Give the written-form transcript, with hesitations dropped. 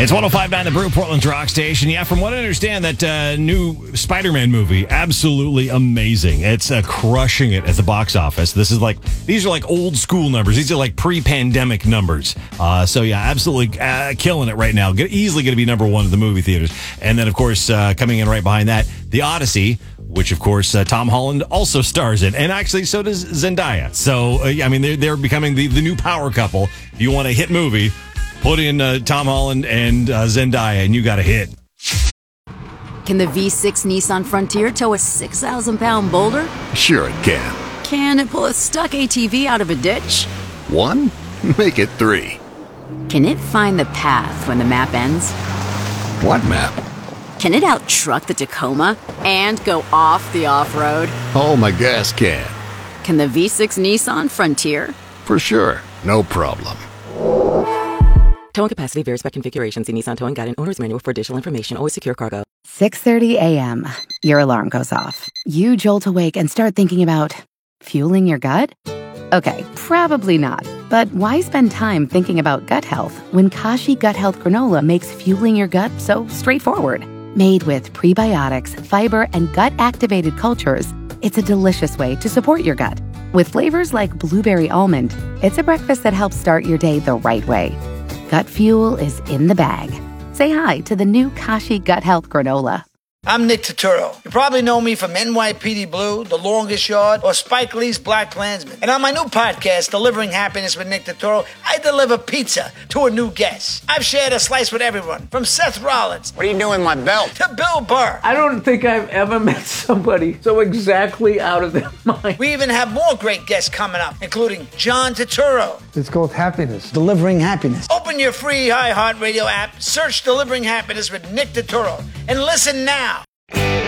It's 105.9 The Brew, Portland's rock station. Yeah, from what I understand, that new Spider-Man movie, absolutely amazing. It's crushing it at the box office. These are like old school numbers. These are like pre-pandemic numbers. So yeah, absolutely killing it right now. Easily going to be number one in the movie theaters. And then, of course, coming in right behind that, The Odyssey, which, of course, Tom Holland also stars in. And actually, so does Zendaya. So, I mean, they're becoming the new power couple. If you want a hit movie, put in Tom Holland and Zendaya, and you got a hit. Can the V6 Nissan Frontier tow a 6,000-pound boulder? Sure it can. Can it pull a stuck ATV out of a ditch? 1? Make it 3. Can it find the path when the map ends? What map? Can it out-truck the Tacoma and go off the off-road? Oh, my gas can. Can the V6 Nissan Frontier? For sure. No problem. Towing capacity varies by configuration. See Nissan Towing Guide and Owner's Manual for additional information. Always secure cargo. 6:30 a.m. Your alarm goes off. You jolt awake and start thinking about fueling your gut? Okay, probably not. But why spend time thinking about gut health when Kashi Gut Health Granola makes fueling your gut so straightforward? Made with prebiotics, fiber, and gut-activated cultures, it's a delicious way to support your gut. With flavors like blueberry almond, it's a breakfast that helps start your day the right way. Gut fuel is in the bag. Say hi to the new Kashi Gut Health Granola. I'm Nick Turturro. You probably know me from NYPD Blue, The Longest Yard, or Spike Lee's Black Klansman. And on my new podcast, Delivering Happiness with Nick Turturro, I deliver pizza to a new guest. I've shared a slice with everyone, from Seth Rollins. What are you doing with my belt? To Bill Burr. I don't think I've ever met somebody so exactly out of their mind. We even have more great guests coming up, including John Turturro. It's called Happiness. Delivering Happiness. Open your free iHeartRadio app, search Delivering Happiness with Nick Turturro, and listen now.